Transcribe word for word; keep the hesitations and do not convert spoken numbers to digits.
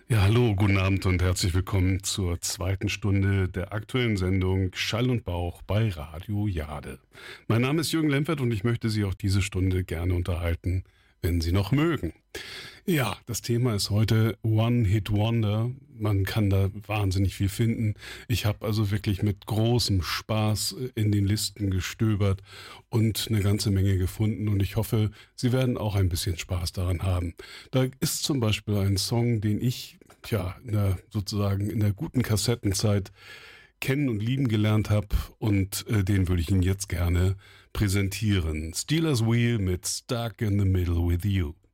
Ja, hallo, guten Abend und herzlich willkommen zur zweiten Stunde der aktuellen Sendung Schall und Bauch bei Radio Jade. Mein Name ist Jürgen Lempert und ich möchte Sie auch diese Stunde gerne unterhalten, wenn Sie noch mögen. Ja, das Thema ist heute One-Hit-Wonder. Man kann da wahnsinnig viel finden. Ich habe also wirklich mit großem Spaß in den Listen gestöbert und eine ganze Menge gefunden und ich hoffe, Sie werden auch ein bisschen Spaß daran haben. Da ist zum Beispiel ein Song, den ich ja in der, sozusagen in der guten Kassettenzeit kennen und lieben gelernt habe und äh, den würde ich Ihnen jetzt gerne präsentieren. Steelers Wheel mit Stuck in the Middle with You.